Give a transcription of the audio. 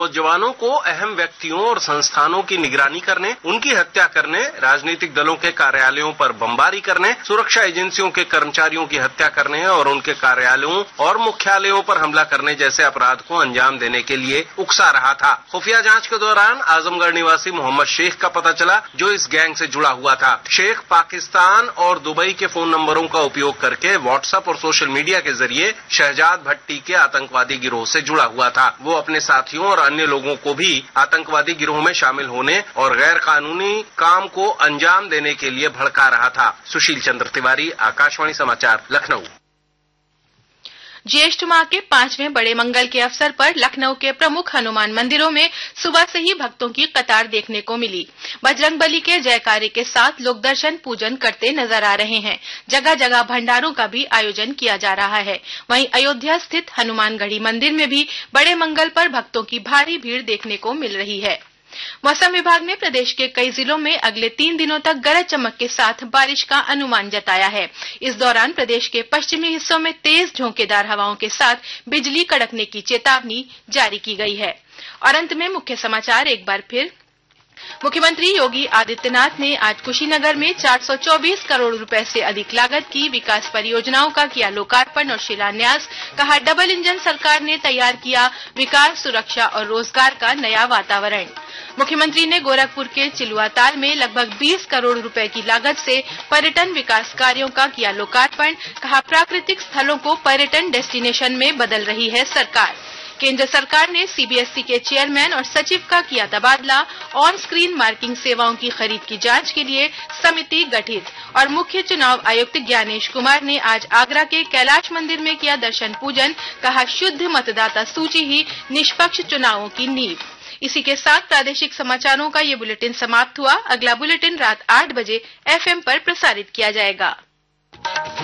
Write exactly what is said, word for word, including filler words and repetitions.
जवानों को अहम व्यक्तियों और संस्थानों की निगरानी करने, उनकी हत्या करने, राजनीतिक दलों के कार्यालयों पर बमबारी करने, सुरक्षा एजेंसियों के कर्मचारियों की हत्या करने और उनके कार्यालयों और मुख्यालयों पर हमला करने जैसे अपराध को अंजाम देने के लिए उकसा रहा था। खुफिया जांच के दौरान आजमगढ़ निवासी मोहम्मद शेख का पता चला, जो इस गैंग से जुड़ा हुआ था। शेख पाकिस्तान और दुबई के फोन नंबरों का उपयोग करके व्हाट्सएप और सोशल मीडिया के जरिए शहजाद भट्टी के आतंकवादी गिरोह से जुड़ा हुआ था। वो अपने साथियों और अन्य लोगों को भी आतंकवादी गिरोह में शामिल होने और गैर कानूनी काम को अंजाम देने के लिए भड़का रहा था। सुशील चंद्र तिवारी, आकाशवाणी समाचार, लखनऊ। ज्येष्ठ माह के पांचवें बड़े मंगल के अवसर पर लखनऊ के प्रमुख हनुमान मंदिरों में सुबह से ही भक्तों की कतार देखने को मिली। बजरंगबली के जयकारे के साथ लोग दर्शन पूजन करते नजर आ रहे हैं। जगह जगह भंडारों का भी आयोजन किया जा रहा है। वहीं अयोध्या स्थित हनुमानगढ़ी मंदिर में भी बड़े मंगल पर भक्तों की भारी भीड़ देखने को मिल रही है। मौसम विभाग ने प्रदेश के कई जिलों में अगले तीन दिनों तक गरज चमक के साथ बारिश का अनुमान जताया है। इस दौरान प्रदेश के पश्चिमी हिस्सों में तेज झोंकेदार हवाओं के साथ बिजली कड़कने की चेतावनी जारी की गई है। और अंत में मुख्य समाचार एक बार फिर। मुख्यमंत्री योगी आदित्यनाथ ने आज कुशीनगर में चार सौ चौबीस करोड़ रुपए से अधिक लागत की विकास परियोजनाओं का किया लोकार्पण और शिलान्यास। कहा, डबल इंजन सरकार ने तैयार किया विकास, सुरक्षा और रोजगार का नया वातावरण। मुख्यमंत्री ने गोरखपुर के चिलुआताल में लगभग बीस करोड़ रुपए की लागत से पर्यटन विकास कार्यों का किया लोकार्पण। कहा, प्राकृतिक स्थलों को पर्यटन डेस्टिनेशन में बदल रही है सरकार। केंद्र सरकार ने सीबीएसई के चेयरमैन और सचिव का किया तबादला। ऑन स्क्रीन मार्किंग सेवाओं की खरीद की जांच के लिए समिति गठित। और मुख्य चुनाव आयुक्त ज्ञानेश कुमार ने आज आगरा के कैलाश मंदिर में किया दर्शन पूजन। कहा, शुद्ध मतदाता सूची ही निष्पक्ष चुनावों की नींव। इसी के साथ प्रादेशिक समाचारों का ये बुलेटिन समाप्त हुआ। अगला बुलेटिन रात आठ बजे एफएम पर प्रसारित किया जाएगा।